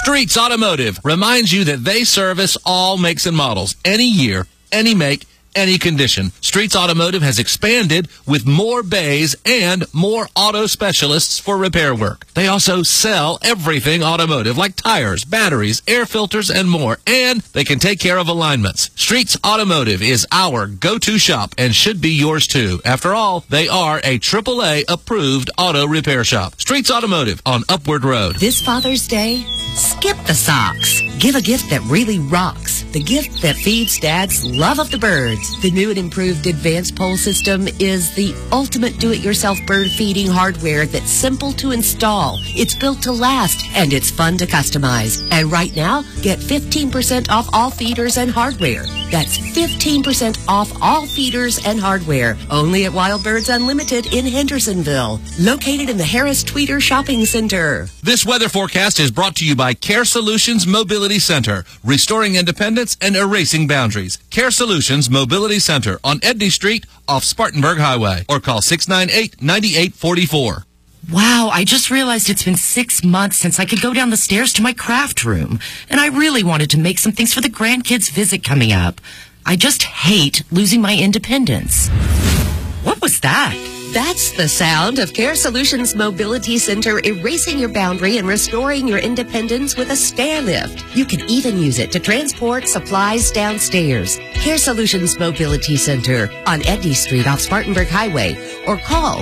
Streets Automotive reminds you that they service all makes and models, any year, any make, any condition. Streets Automotive has expanded with more bays and more auto specialists for repair work. They also sell everything automotive, like tires, batteries, air filters, and more. And they can take care of alignments. Streets Automotive is our go-to shop and should be yours too. After all, they are a AAA approved auto repair shop. Streets Automotive on Upward Road. This Father's Day, skip the socks. Give a gift that really rocks. The gift that feeds Dad's love of the birds. The new and improved Advanced Pole System is the ultimate do-it-yourself bird feeding hardware that's simple to install. It's built to last, and it's fun to customize. And right now, get 15% off all feeders and hardware. That's 15% off all feeders and hardware. Only at Wild Birds Unlimited in Hendersonville. Located in the Harris Tweeter Shopping Center. This weather forecast is brought to you by Care Solutions Mobility Center, restoring independence and erasing boundaries. Care Solutions Mobility Center on Edney Street off Spartanburg Highway, or call 698-9844. Wow, I just realized it's been 6 months since I could go down the stairs to my craft room, and I really wanted to make some things for the grandkids' visit coming up. I just hate losing my independence. What was that? That's the sound of Care Solutions Mobility Center erasing your boundary and restoring your independence with a stair lift. You can even use it to transport supplies downstairs. Care Solutions Mobility Center on Edney Street off Spartanburg Highway, or call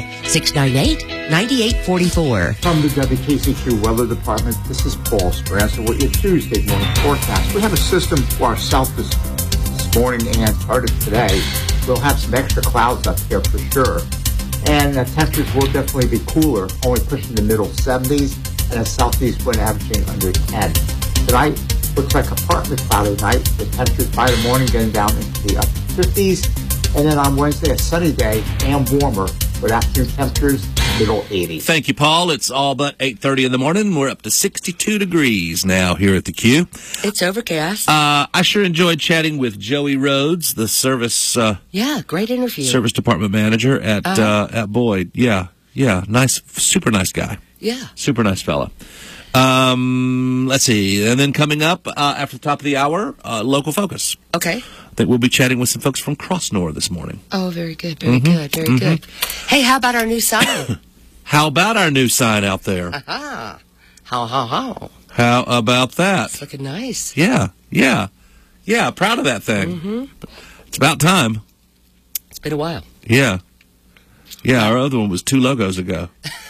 698-9844. From the WKCQ Weather Department, this is Paul Strasser with your Tuesday morning forecast. We have a system for our south this morning and started today. We'll have some extra clouds up here for sure. And the temperatures will definitely be cooler, only pushing the middle 70s, and a southeast wind averaging under 10. Tonight looks like a partly cloudy night. The temperatures by the morning getting down into the upper 50s. And then on Wednesday, a sunny day and warmer, with afternoon temperatures middle 80s. Thank you, Paul. It's all but 8:30 in the morning. We're up to 62 degrees now here at the Q. It's overcast. I sure enjoyed chatting with Joey Rhodes, the service great interview. Service department manager at Boyd. Yeah, nice, super nice guy. Yeah, super nice fella. Let's see, and then coming up after the top of the hour, local focus. Okay. I think we'll be chatting with some folks from Crossnor this morning. Oh, very good, very good. Hey, how about our new sign? How about our new sign out there? Aha. How. How about that? It's looking nice. Yeah. Proud of that thing. Mm-hmm. It's about time. It's been a while. Yeah. Our other one was 2 logos ago.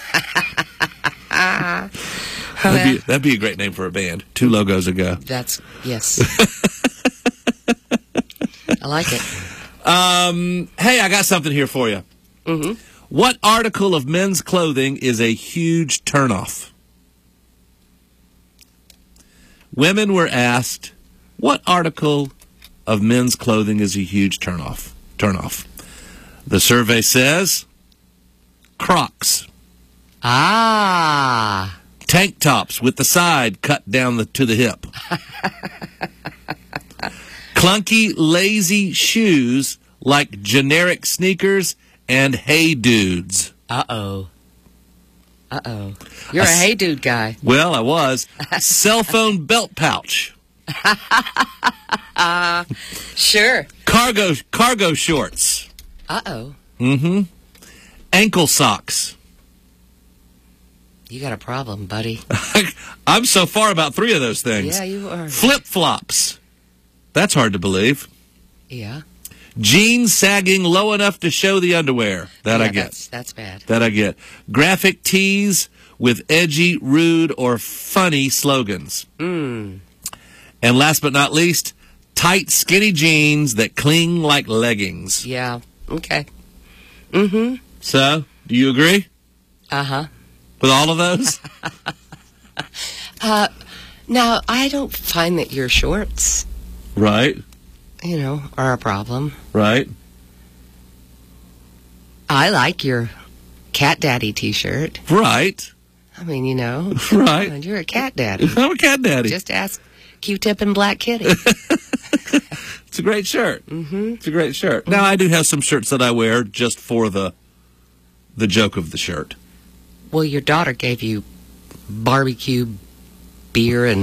That'd be a great name for a band. 2 logos ago. Yes. I like it. Hey, I got something here for you. Mm-hmm. What article of men's clothing is a huge turnoff? Women were asked, what article of men's clothing is a huge turnoff? The survey says, Crocs. Ah. Tank tops with the side cut down to the hip. Clunky, lazy shoes like generic sneakers and Hey Dudes. Uh-oh. You're a Hey Dude guy. Well, I was. Cell phone belt pouch. Sure. Cargo shorts. Uh-oh. Mm-hmm. Ankle socks. You got a problem, buddy. I'm so far about 3 of those things. Yeah, you are. Flip-flops. That's hard to believe. Yeah. Jeans sagging low enough to show the underwear. I get. That's bad. That I get. Graphic tees with edgy, rude, or funny slogans. Mm. And last but not least, tight, skinny jeans that cling like leggings. Yeah. Okay. Mm-hmm. So, do you agree? Uh-huh. With all of those? Now, I don't find that your shorts, Right. Are a problem. Right. I like your Cat Daddy t-shirt. Right. I mean, Right. You're a cat daddy. I'm a cat daddy. Just ask Q-Tip and Black Kitty. It's a great shirt. Mm-hmm. It's a great shirt. Now, I do have some shirts that I wear just for the joke of the shirt. Well, your daughter gave you barbecue beer and